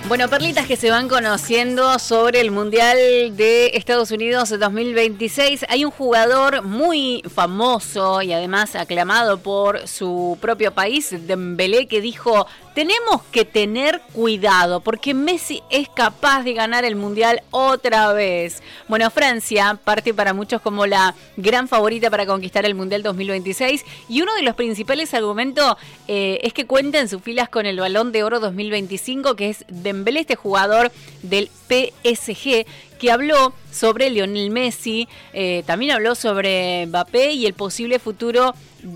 Bueno, perlitas que se van conociendo sobre el Mundial de Estados Unidos 2026. Hay un jugador muy famoso y además aclamado por su propio país, Dembélé, que dijo: tenemos que tener cuidado porque Messi es capaz de ganar el Mundial otra vez. Bueno, Francia parte para muchos como la gran favorita para conquistar el Mundial 2026 y uno de los principales argumentos es que cuenta en sus filas con el Balón de Oro 2025, que es Dembélé, este jugador del PSG, que habló sobre Lionel Messi, también habló sobre Mbappé y el posible futuro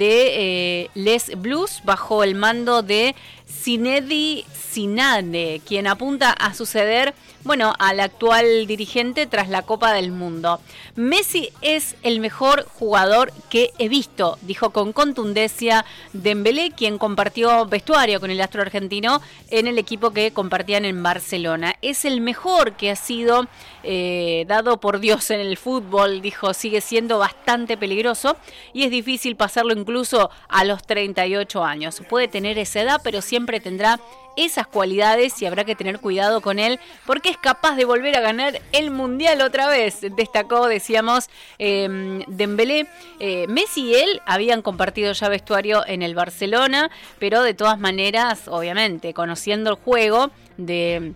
de Les Blues bajo el mando de Zinedine Zidane, quien apunta a suceder, al actual dirigente tras la Copa del Mundo. Messi es el mejor jugador que he visto, dijo con contundencia Dembélé, quien compartió vestuario con el astro argentino en el equipo que compartían en Barcelona. Es el mejor que ha sido dado por Dios en el fútbol, dijo. Sigue siendo bastante peligroso y es difícil pasarlo incluso a los 38 años. Puede tener esa edad, pero siempre tendrá esas cualidades y habrá que tener cuidado con él porque es capaz de volver a ganar el Mundial otra vez, destacó, decíamos, Dembélé. Messi y él habían compartido ya vestuario en el Barcelona, pero de todas maneras, obviamente, conociendo el juego de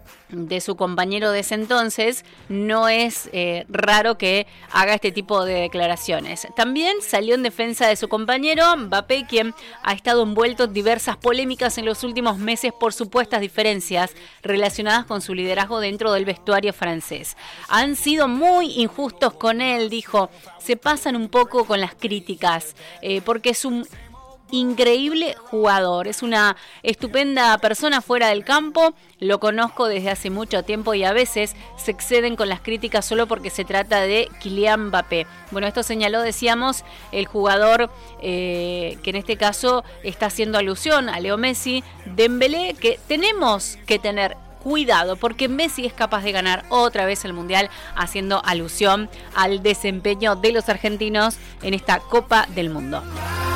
su compañero de ese entonces, no es raro que haga este tipo de declaraciones. También salió en defensa de su compañero Mbappé, quien ha estado envuelto en diversas polémicas en los últimos meses por supuestas diferencias relacionadas con su liderazgo dentro del vestuario francés. Han sido muy injustos con él, dijo. Se pasan un poco con las críticas, porque es un increíble jugador, es una estupenda persona fuera del campo, lo conozco desde hace mucho tiempo y a veces se exceden con las críticas solo porque se trata de Kylian Mbappé. Bueno, esto señaló, decíamos, el jugador que en este caso está haciendo alusión a Leo Messi. Dembélé, que tenemos que tener cuidado porque Messi es capaz de ganar otra vez el Mundial, haciendo alusión al desempeño de los argentinos en esta Copa del Mundo.